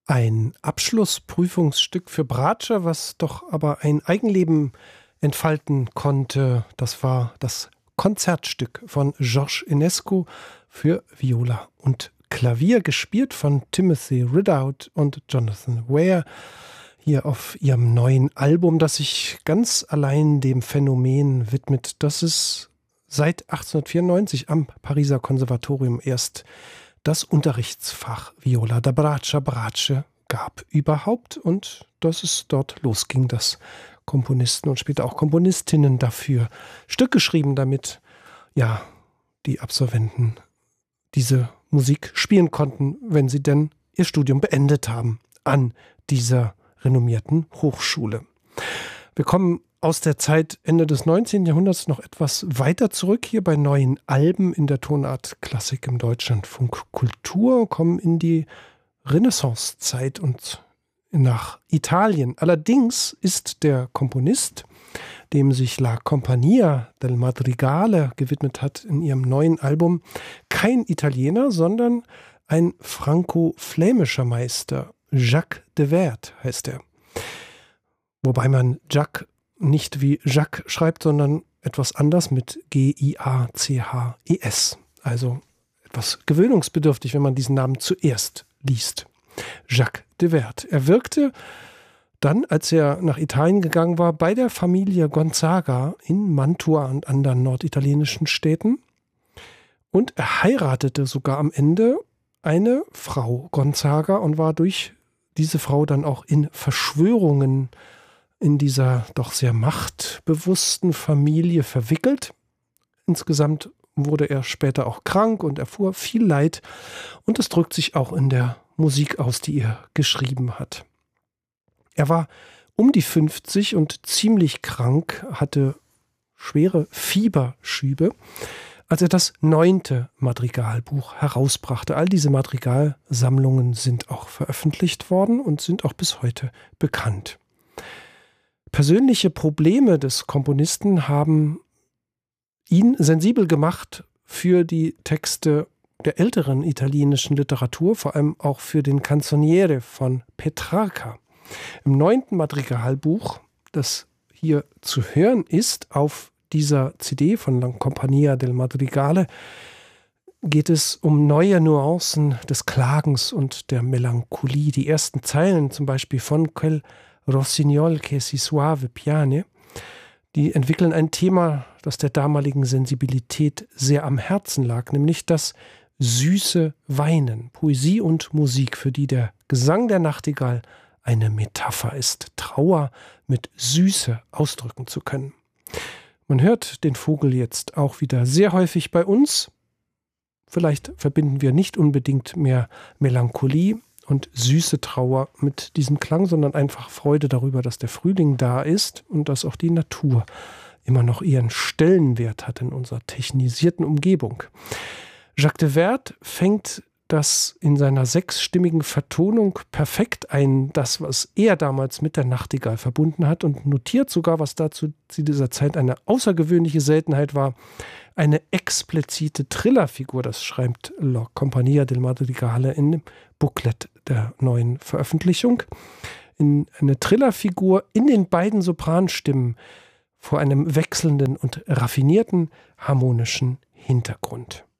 Ein Abschlussprüfungsstück für Bratsche, was doch aber ein Eigenleben entfalten konnte. Das war das Konzertstück von Georges Enescu für Viola und Klavier, gespielt von Timothy Ridout und Jonathan Weir, hier auf ihrem neuen Album, das sich ganz allein dem Phänomen widmet, dass es seit 1894 am Pariser Konservatorium erst das Unterrichtsfach Viola da Bratsche gab überhaupt und dass es dort losging, dass Komponisten und später auch Komponistinnen dafür Stück geschrieben, damit ja die Absolventen diese Musik spielen konnten, wenn sie denn ihr Studium beendet haben an dieser renommierten Hochschule. Wir kommen aus der Zeit Ende des 19. Jahrhunderts noch etwas weiter zurück, hier bei neuen Alben in der Tonart Klassik im Deutschlandfunk Kultur, kommen in die Renaissancezeit und nach Italien. Allerdings ist der Komponist, dem sich La Compagnia del Madrigale gewidmet hat in ihrem neuen Album, kein Italiener, sondern ein franco-flämischer Meister. Jacques de Werd heißt er. Wobei man Jacques nicht wie Jacques schreibt, sondern etwas anders mit Giaches. Also etwas gewöhnungsbedürftig, wenn man diesen Namen zuerst liest. Jacques de Werd. Er wirkte dann, als er nach Italien gegangen war, bei der Familie Gonzaga in Mantua und anderen norditalienischen Städten. Und er heiratete sogar am Ende eine Frau Gonzaga und war durch diese Frau dann auch in Verschwörungen in dieser doch sehr machtbewussten Familie verwickelt. Insgesamt wurde er später auch krank und erfuhr viel Leid. Und das drückt sich auch in der Musik aus, die er geschrieben hat. Er war um die 50 und ziemlich krank, hatte schwere Fieberschübe, als er das 9. Madrigalbuch herausbrachte. All diese Madrigalsammlungen sind auch veröffentlicht worden und sind auch bis heute bekannt. Persönliche Probleme des Komponisten haben ihn sensibel gemacht für die Texte der älteren italienischen Literatur, vor allem auch für den Canzoniere von Petrarca. Im 9. Madrigalbuch, das hier zu hören ist auf dieser CD von La Compagnia del Madrigale, geht es um neue Nuancen des Klagens und der Melancholie. Die ersten Zeilen zum Beispiel von Quel Rossignol che si suave piane, die entwickeln ein Thema, das der damaligen Sensibilität sehr am Herzen lag, nämlich das süße Weinen, Poesie und Musik, für die der Gesang der Nachtigall eine Metapher ist, Trauer mit Süße ausdrücken zu können. Man hört den Vogel jetzt auch wieder sehr häufig bei uns. Vielleicht verbinden wir nicht unbedingt mehr Melancholie und süße Trauer mit diesem Klang, sondern einfach Freude darüber, dass der Frühling da ist und dass auch die Natur immer noch ihren Stellenwert hat in unserer technisierten Umgebung. Jacques de Werd fängt das in seiner 6-stimmigen Vertonung perfekt ein, das, was er damals mit der Nachtigall verbunden hat, und notiert sogar, was dazu zu dieser Zeit eine außergewöhnliche Seltenheit war, eine explizite Trillerfigur. Das schreibt La Compagnia del Madrigale in dem Booklet der neuen Veröffentlichung. Eine Trillerfigur in den beiden Sopranstimmen vor einem wechselnden und raffinierten harmonischen Hintergrund.